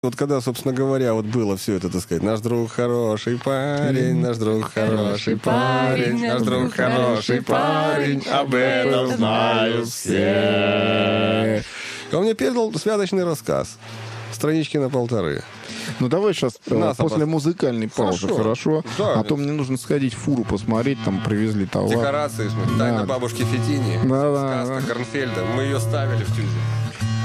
Вот когда, собственно говоря, вот было все это, так сказать, наш друг хороший парень, наш друг хороший парень, наш друг хороший парень, об этом знают все. Он мне передал святочный рассказ, странички на 1,5. Ну, давай сейчас после музыкальной паузы, хорошо? Да. А то мне нужно сходить в фуру посмотреть, там привезли товар. Декорации, смотри, тайна бабушки Фетини, сказка Корнфельда. Мы ее ставили в тюзе.